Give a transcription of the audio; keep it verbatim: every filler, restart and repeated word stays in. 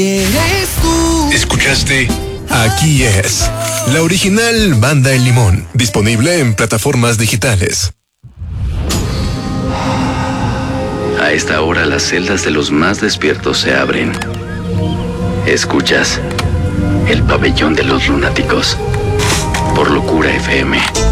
Eres tú. ¿Escuchaste? Aquí es la original Banda El Limón, disponible en plataformas digitales. A esta hora las celdas de los más despiertos se abren. Escuchas el pabellón de los lunáticos por Locura F M.